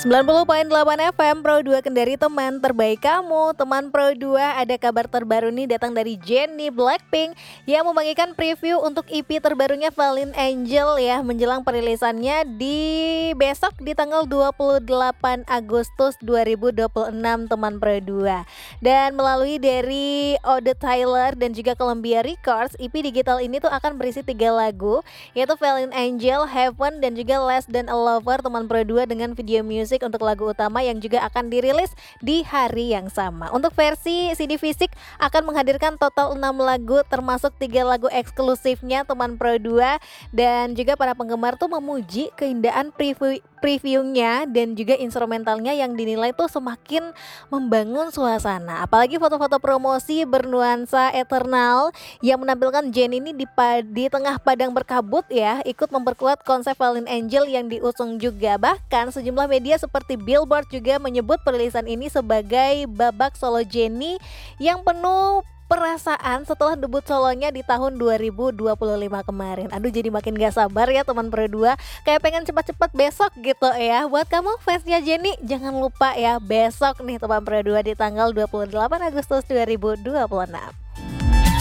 90,8 FM Pro 2 Kendari, teman terbaik kamu. Teman Pro 2, ada kabar terbaru nih datang dari Jennie Blackpink yang membagikan preview untuk EP terbarunya Fallen Angel ya, menjelang perilisannya di besok di tanggal 28 Agustus 2026, teman Pro 2. Dan melalui dari Ode Tyler dan juga Columbia Records, EP digital ini tuh akan berisi 3 lagu, yaitu Fallen Angel, Heaven, dan juga Less Than a Lover, teman Pro 2, dengan video music untuk lagu utama yang juga akan dirilis di hari yang sama. Untuk versi CD fisik akan menghadirkan total 6 lagu, termasuk 3 lagu eksklusifnya, teman Pro 2. Dan juga para penggemar tuh memuji keindahan previewnya dan juga instrumentalnya yang dinilai tuh semakin membangun suasana. Apalagi foto-foto promosi bernuansa eternal yang menampilkan Jennie ini di tengah padang berkabut ya, ikut memperkuat konsep Fallen Angel yang diusung juga. Bahkan sejumlah media seperti Billboard juga menyebut perilisan ini sebagai babak solo Jennie yang penuh perasaan setelah debut solonya di tahun 2025 kemarin. Aduh, jadi makin gak sabar ya teman Pro 2, kayak pengen cepat-cepat besok gitu ya. Buat kamu fansnya Jennie, jangan lupa ya besok nih teman Pro 2 di tanggal 28 Agustus 2026.